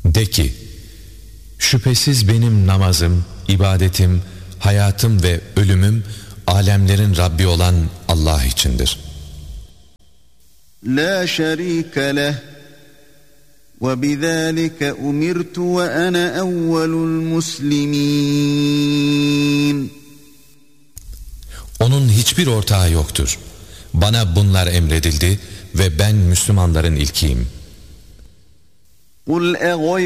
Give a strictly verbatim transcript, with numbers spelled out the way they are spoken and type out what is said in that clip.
De ki, şüphesiz benim namazım, ibadetim, hayatım ve ölümüm alemlerin Rabbi olan Allah içindir. La şerike leh ve bizâlike umirtu ve ana evvelul muslimin. Onun hiçbir ortağı yoktur. Bana bunlar emredildi ve ben Müslümanların ilkiyim. قُلْ